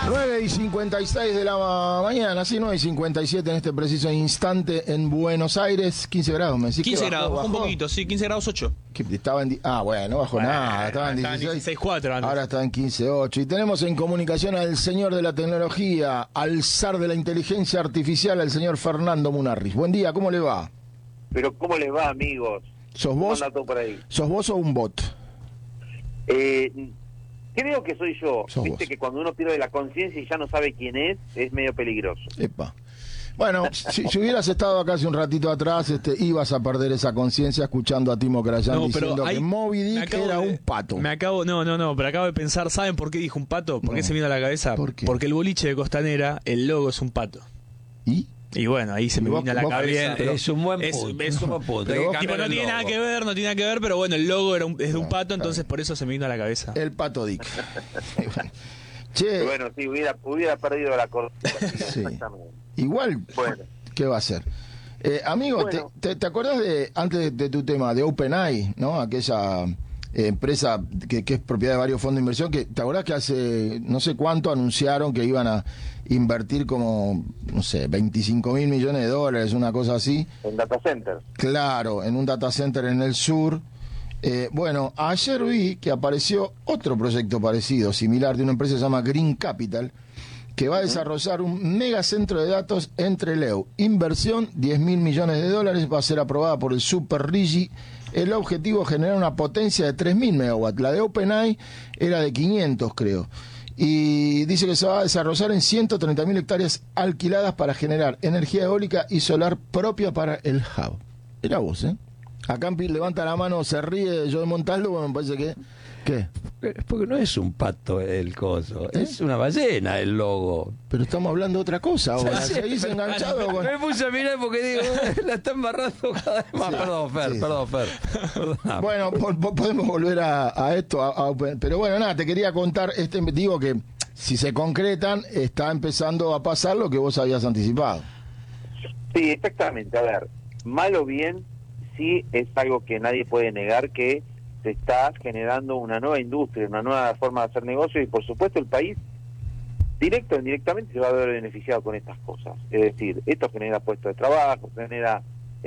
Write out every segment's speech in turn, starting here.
9:56 de la mañana, sí, 9:57 en este preciso instante en Buenos Aires. 15 grados, me decís. 15 grados, bajó un poquito, sí, 15 grados 8. Estaba en, bueno, no bajó nada, estaba en 16.4 antes. Ahora está en 15.8. Y tenemos en comunicación al señor de la tecnología, al zar de la inteligencia artificial, al señor Fernando Munarriz. Buen día, ¿cómo le va? Pero ¿cómo les va, amigos? ¿Sos vos? ¿Cómo anda todo por ahí? ¿Sos vos o un bot? Creo que soy yo. Sos Viste vos. que cuando uno pierde la conciencia y ya no sabe quién es medio peligroso. Epa. Bueno, si hubieras estado acá hace un ratito atrás, ibas a perder esa conciencia escuchando a Timo Krayan diciendo que Moby Dick era un pato. Pero acabo de pensar, ¿saben por qué dijo un pato? ¿Por qué se me vino a la cabeza? ¿Por qué? Porque el boliche de Costanera, el logo es un pato. ¿Y? Y bueno, ahí se me vino a la cabeza. Es un buen punto. Es un buen punto. Pero vos- Tipo, no tiene nada que ver, pero bueno, el logo es de un pato, entonces por eso se me vino a la cabeza. El pato Dick. Che, Bueno, sí, hubiera perdido la conciencia. Sí. Exactamente. igual, Bueno. ¿qué va a ser? Amigo, Bueno. ¿te acordás antes de tu tema, de OpenAI, ¿no? Aquella empresa que es propiedad de varios fondos de inversión, que ¿te acordás que hace no sé cuánto anunciaron que iban a invertir como, no sé, 25.000 millones de dólares, una cosa así? En data centers. Claro, en un data center en el sur. Bueno, ayer vi que apareció otro proyecto parecido, similar, de una empresa que se llama Green Capital, que va a desarrollar un megacentro de datos entre Leu. Inversión, 10.000 millones de dólares, va a ser aprobada por el Super Rigi. El objetivo es generar una potencia de 3.000 megawatts. La de OpenAI era de 500, creo. Y dice que se va a desarrollar en 130.000 hectáreas alquiladas para generar energía eólica y solar propia para el hub. Era vos, ¿eh? Acá levanta la mano, se ríe yo de Montaldo, bueno, me parece que... ¿Qué? Es porque no es un pato el coso, es una ballena el logo. Pero estamos hablando de otra cosa ahora. Sí, Seguís pero- enganchado con... Me puse a mirar porque digo, la está embarrando cada vez más. Sí, Perdón, Fer, sí. perdón, Fer. Perdóname. Bueno, podemos volver a esto, pero bueno, nada, te quería contar, digo que si se concretan, está empezando a pasar lo que vos habías anticipado. Sí, exactamente. A ver, mal o bien, sí es algo que nadie puede negar, que se está generando una nueva industria, una nueva forma de hacer negocio, y por supuesto el país, directo o indirectamente, se va a ver beneficiado con estas cosas. Es decir, esto genera puestos de trabajo, genera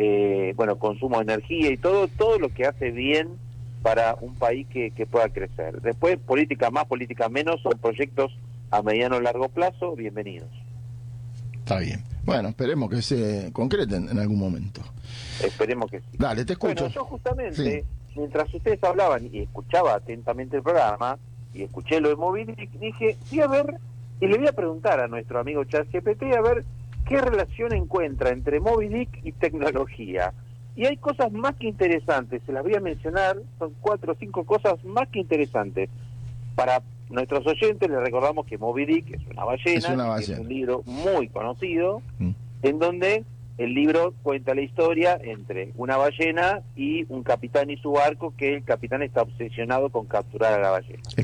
consumo de energía y todo lo que hace bien para un país que pueda crecer. Después, política más, política menos, son proyectos a mediano o largo plazo, bienvenidos. Está bien. Bueno, esperemos que se concreten en algún momento. Esperemos que sí. Dale, te escucho. Bueno, yo justamente, Sí. mientras ustedes hablaban y escuchaba atentamente el programa, y escuché lo de Moby Dick, dije, sí, a ver, y le voy a preguntar a nuestro amigo ChatGPT, a ver qué relación encuentra entre Moby Dick y tecnología. Y hay cosas más que interesantes, se las voy a mencionar, son 4 o 5 cosas más que interesantes. Para nuestros oyentes les recordamos que Moby Dick es una ballena, que es un libro muy conocido, en donde el libro cuenta la historia entre una ballena y un capitán y su barco, que el capitán está obsesionado con capturar a la ballena.